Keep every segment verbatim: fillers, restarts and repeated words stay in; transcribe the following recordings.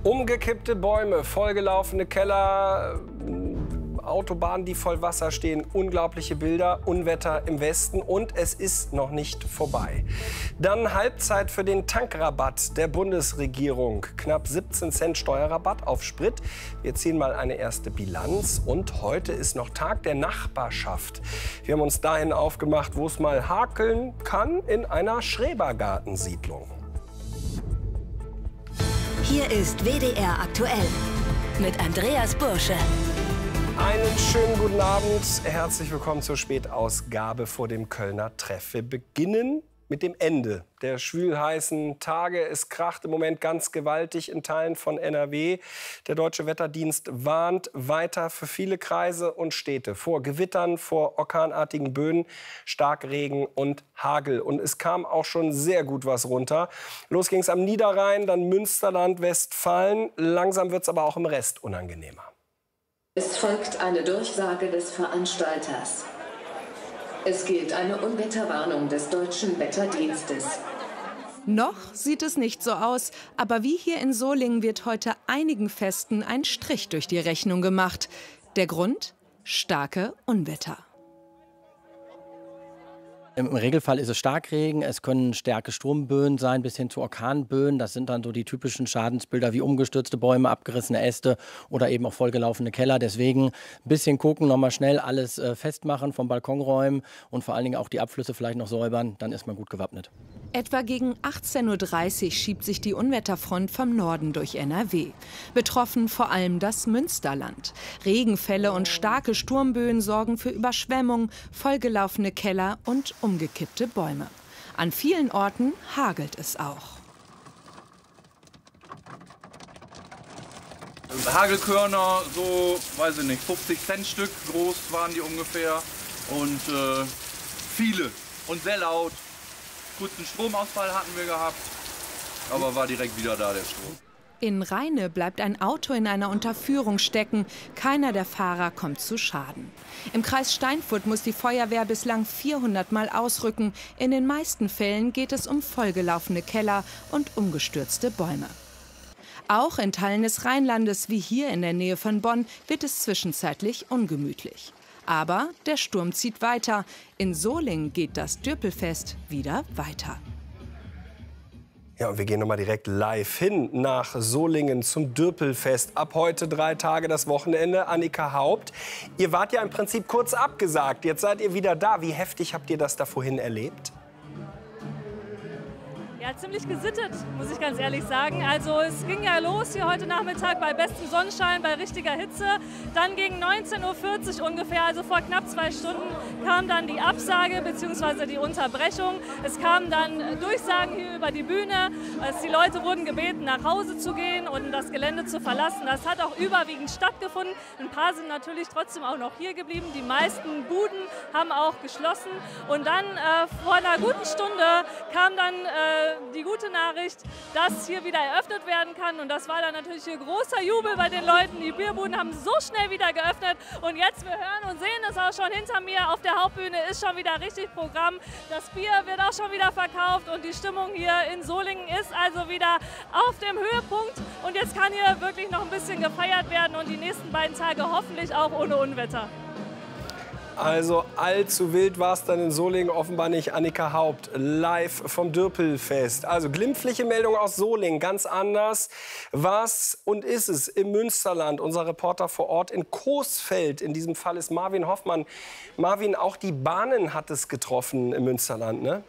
Umgekippte Bäume, vollgelaufene Keller, Autobahnen, die voll Wasser stehen, unglaubliche Bilder, Unwetter im Westen und es ist noch nicht vorbei. Dann Halbzeit für den Tankrabatt der Bundesregierung. Knapp siebzehn Cent Steuerrabatt auf Sprit. Wir ziehen mal eine erste Bilanz und heute ist noch Tag der Nachbarschaft. Wir haben uns dahin aufgemacht, wo es mal hakeln kann in einer Schrebergartensiedlung. Hier ist W D R aktuell mit Andreas Bursche. Einen schönen guten Abend. Herzlich willkommen zur Spätausgabe vor dem Kölner Treff. Wir beginnen mit dem Ende der schwülheißen Tage. Es kracht im Moment ganz gewaltig in Teilen von N R W. Der Deutsche Wetterdienst warnt weiter für viele Kreise und Städte vor Gewittern, vor orkanartigen Böen, Starkregen und Hagel. Und es kam auch schon sehr gut was runter. Los ging es am Niederrhein, dann Münsterland, Westfalen. Langsam wird es aber auch im Rest unangenehmer. Es folgt eine Durchsage des Veranstalters. Es gilt eine Unwetterwarnung des Deutschen Wetterdienstes. Noch sieht es nicht so aus, aber wie hier in Solingen wird heute einigen Festen ein Strich durch die Rechnung gemacht. Der Grund? Starke Unwetter. Im Regelfall ist es Starkregen, es können starke Sturmböen sein, bis hin zu Orkanböen. Das sind dann so die typischen Schadensbilder wie umgestürzte Bäume, abgerissene Äste oder eben auch vollgelaufene Keller. Deswegen ein bisschen gucken, nochmal schnell alles äh, festmachen, vom Balkon räumen und vor allen Dingen auch die Abflüsse vielleicht noch säubern, dann ist man gut gewappnet. Etwa gegen achtzehn Uhr dreißig schiebt sich die Unwetterfront vom Norden durch N R W. Betroffen vor allem das Münsterland. Regenfälle und starke Sturmböen sorgen für Überschwemmung, vollgelaufene Keller und umgekippte Bäume. An vielen Orten hagelt es auch. Hagelkörner, so, weiß ich nicht, fünfzig Cent Stück groß waren die ungefähr. Und äh, viele und sehr laut. Kurzen Stromausfall hatten wir gehabt, aber war direkt wieder da, der Strom. In Rheine bleibt ein Auto in einer Unterführung stecken. Keiner der Fahrer kommt zu Schaden. Im Kreis Steinfurt muss die Feuerwehr bislang vierhundert Mal ausrücken. In den meisten Fällen geht es um vollgelaufene Keller und umgestürzte Bäume. Auch in Teilen des Rheinlandes, wie hier in der Nähe von Bonn, wird es zwischenzeitlich ungemütlich. Aber der Sturm zieht weiter. In Solingen geht das Dürpelfest wieder weiter. Ja, und wir gehen noch mal direkt live hin nach Solingen zum Dürpelfest. Ab heute drei Tage das Wochenende. Annika Haupt, ihr wart ja im Prinzip kurz abgesagt. Jetzt seid ihr wieder da. Wie heftig habt ihr das da vorhin erlebt? Ja, ziemlich gesittet, muss ich ganz ehrlich sagen. Also es ging ja los hier heute Nachmittag bei bestem Sonnenschein, bei richtiger Hitze. Dann gegen neunzehn Uhr vierzig ungefähr, also vor knapp zwei Stunden, kam dann die Absage bzw. die Unterbrechung. Es kamen dann Durchsagen hier über die Bühne. Die Leute wurden gebeten, nach Hause zu gehen und das Gelände zu verlassen. Das hat auch überwiegend stattgefunden. Ein paar sind natürlich trotzdem auch noch hier geblieben. Die meisten Buden haben auch geschlossen. Und dann äh, vor einer guten Stunde kam dann äh, die gute Nachricht, dass hier wieder eröffnet werden kann. Und das war dann natürlich hier großer Jubel bei den Leuten. Die Bierbuden haben so schnell wieder geöffnet. Und jetzt, wir hören und sehen es auch schon hinter mir, auf der Hauptbühne ist schon wieder richtig Programm. Das Bier wird auch schon wieder verkauft und die Stimmung hier in Solingen ist also wieder auf dem Höhepunkt. Und jetzt kann hier wirklich noch ein bisschen gefeiert werden und die nächsten beiden Tage hoffentlich auch ohne Unwetter. Also allzu wild war es dann in Solingen offenbar nicht. Annika Haupt, live vom Dürpelfest. Also glimpfliche Meldung aus Solingen, ganz anders. Was und ist es im Münsterland? Unser Reporter vor Ort in Coesfeld. In diesem Fall ist Marvin Hoffmann. Marvin, auch die Bahnen hat es getroffen im Münsterland, ne?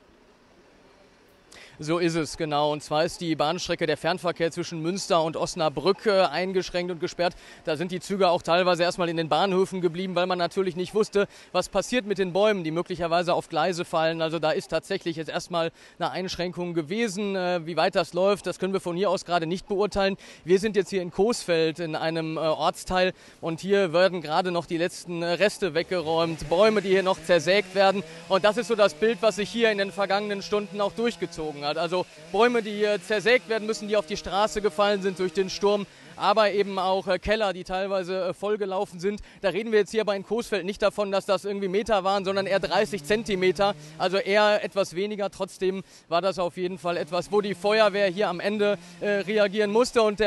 So ist es, genau. Und zwar ist die Bahnstrecke der Fernverkehr zwischen Münster und Osnabrück äh, eingeschränkt und gesperrt. Da sind die Züge auch teilweise erstmal in den Bahnhöfen geblieben, weil man natürlich nicht wusste, was passiert mit den Bäumen, die möglicherweise auf Gleise fallen. Also da ist tatsächlich jetzt erstmal eine Einschränkung gewesen. Äh, wie weit das läuft, das können wir von hier aus gerade nicht beurteilen. Wir sind jetzt hier in Coesfeld in einem äh, Ortsteil und hier werden gerade noch die letzten äh, Reste weggeräumt. Bäume, die hier noch zersägt werden. Und das ist so das Bild, was sich hier in den vergangenen Stunden auch durchgezogen hat. Also Bäume, die hier zersägt werden müssen, die auf die Straße gefallen sind durch den Sturm. aber eben auch äh, Keller, die teilweise äh, vollgelaufen sind. Da reden wir jetzt hier aber in Coesfeld nicht davon, dass das irgendwie Meter waren, sondern eher dreißig Zentimeter, also eher etwas weniger. Trotzdem war das auf jeden Fall etwas, wo die Feuerwehr hier am Ende äh, reagieren musste und der